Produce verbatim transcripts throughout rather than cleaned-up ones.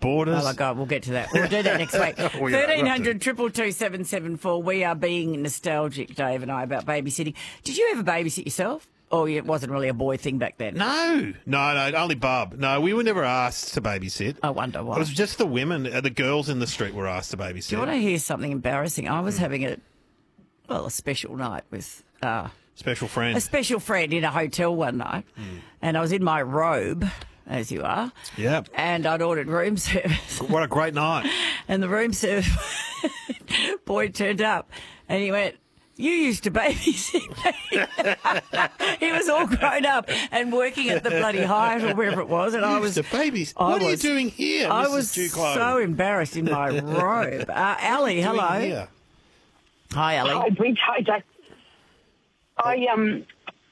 borders. Oh, my God, we'll get to that. We'll do that next week. We are, thirteen hundred, two two two, seven seven four. We are being nostalgic, Dave and I, about babysitting. Did you ever babysit yourself? Or it wasn't really a boy thing back then? No, no, no, only Bub. No, we were never asked to babysit. I wonder why. It was just the women, uh, the girls in the street were asked to babysit. Do you want to hear something embarrassing? I was having a, well, a special night with uh, Special friend. a special friend in a hotel one night, Mm. and I was in my robe, as you are, Yeah. and I'd ordered room service, What a great night. and the room service boy turned up, and he went, "You used to babysit me." He was all grown up and working at the bloody Hyatt or wherever it was, and I was the babies. I What are you was- doing here, I Missus was Duclos? so embarrassed in my robe. Uh, Ali, What are you hello. doing here? Hi, Ali. Hi, Bridge. Hi, Jack. I um,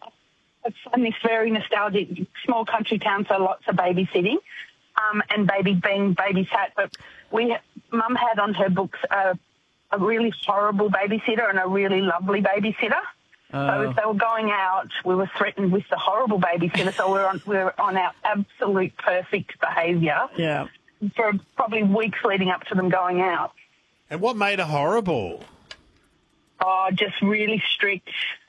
I find this very nostalgic. Small country town, so lots of babysitting, um, and baby being babysat. But we, Mum had on her books a, a really horrible babysitter and a really lovely babysitter. So if they were going out, we were threatened with the horrible babysitter. So we were on, we were on our absolute perfect behaviour Yeah. for probably weeks leading up to them going out. And what made her horrible? Oh, just really strict.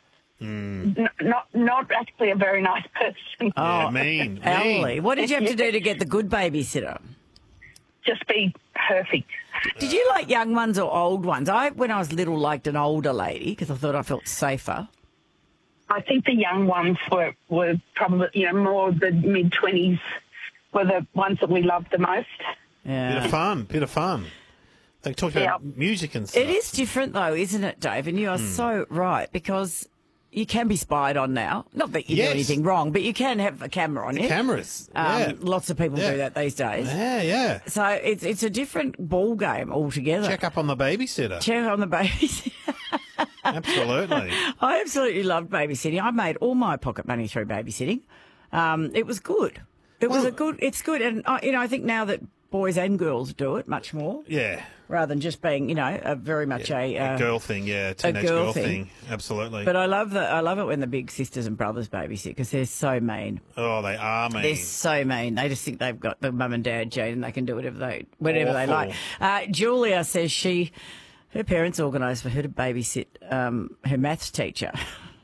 Mm. N- not not actually a very nice person. Yeah, Oh, mean, mean. Ali, what did you have to do to get the good babysitter? Just be perfect. Did you like young ones or old ones? I, when I was little, liked an older lady because I thought I felt safer. I think the young ones were, were probably, you know, more the mid-twenties were the ones that we loved the most. Bit Yeah. of fun, bit of fun. They talked about Yeah. music and stuff. It is different, though, isn't it, Dave? And you are so right, because you can be spied on now. Not that you Yes. do anything wrong, but you can have a camera on you. Cameras. Um, yeah. Lots of people Yeah. do that these days. yeah, yeah. So it's it's a different ball game altogether. Check up on the babysitter. Check on the babies. Absolutely. I absolutely loved babysitting. I made all my pocket money through babysitting. Um, it was good. It was Well- a good. It's good, and I, you know, I think now that boys and girls do it much more, Yeah. rather than just being, you know, a very much a. A Uh, girl thing, yeah. Teenage girl girl, thing. thing. Absolutely. but I love the I love it when the big sisters and brothers babysit because they're so mean. oh, they are mean. They're so mean. They just think they've got the mum and dad gene and they can do whatever they whatever they Awful. like. Uh, Julia says she her parents organised for her to babysit um, her maths teacher.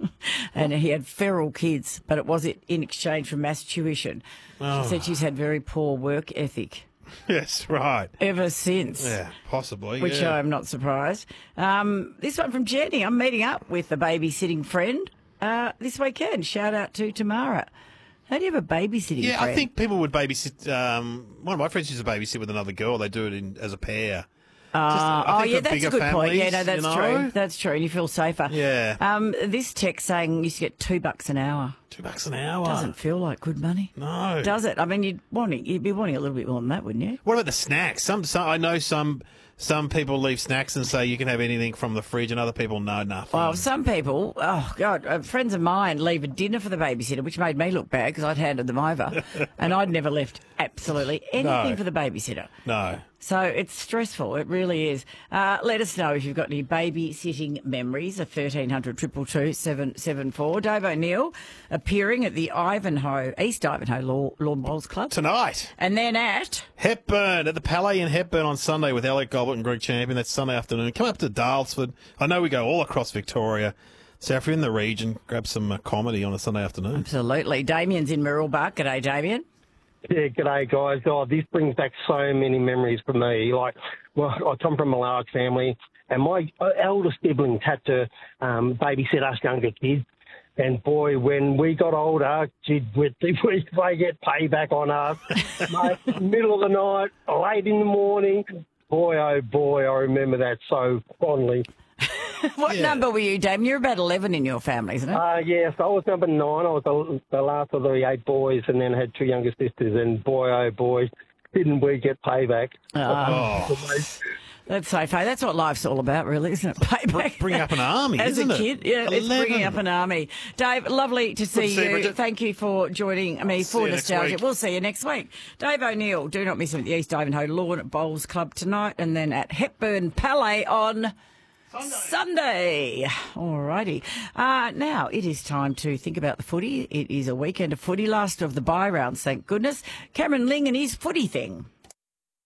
And he had feral kids, but it was it in exchange for maths tuition. Oh. She said she's had very poor work ethic Yes, right. ever since. Yeah, possibly. Which yeah. I'm not surprised. Um, this one from Jenny. I'm meeting up with a babysitting friend uh, this weekend. Shout out to Tamara. How do you have a babysitting Yeah, friend? I think people would babysit. Um, one of my friends used to babysit with another girl. They do it in, as a pair. Uh, Just, I oh, think yeah, for that's a bigger good point. Yeah, no, families, that's you true. know? That's true. And you feel safer. Yeah. Um, this text saying you used to get two bucks an hour. Two bucks an hour. Doesn't feel like good money. No. Does it? I mean, you'd want it, you'd be wanting a little bit more than that, wouldn't you? What about the snacks? Some, some I know some some people leave snacks and say you can have anything from the fridge, and other people know nothing. Well, some people, oh God, uh, friends of mine leave a dinner for the babysitter, which made me look bad because I'd handed them over, and I'd never left absolutely anything No. for the babysitter. no. So it's stressful. It really is. Uh, let us know if you've got any babysitting memories of thirteen hundred, two two two, seven seven four. Dave O'Neill appearing at the Ivanhoe, East Ivanhoe Law, Lawn Bowls Club. Tonight, And then at, Hepburn at the Palais in Hepburn on Sunday with Alec Goblet and Greg Champion. That's Sunday afternoon. Come up to Dalesford. I know we go all across Victoria. So if you're in the region, grab some uh, comedy on a Sunday afternoon. absolutely, Damien's in Mirrabah. G'day, Damien. Yeah, g'day, guys. Oh, this brings back so many memories for me. Like, well, I come from a large family, and my eldest siblings had to um, babysit us younger kids. And, boy, when we got older, gee, we, we, they get payback on us. Mate, middle of the night, late in the morning. Boy, oh, boy, I remember that so fondly. What Yeah. number were you, Damien? You're about eleven in your family, isn't it? Uh, yes, I was number nine. I was the, the last of the eight boys, and then had two younger sisters. And, boy, oh, boy, didn't we get payback. Oh, That's so funny. That's what life's all about, really, isn't it? Payback. bring up an army, As isn't a it? kid, yeah, it's eleven. bringing up an army. Dave, lovely to see to see you, you. Bridget. Thank you for joining me See for you next Nostalgia. week. We'll see you next week. Dave O'Neill, do not miss him at the East Ivanhoe Lawn Bowls Club tonight, and then at Hepburn Palais on Sunday. All righty. Uh, now, it is time to think about the footy. It is a weekend of footy, last of the bye rounds, thank goodness. Cameron Ling and his footy thing.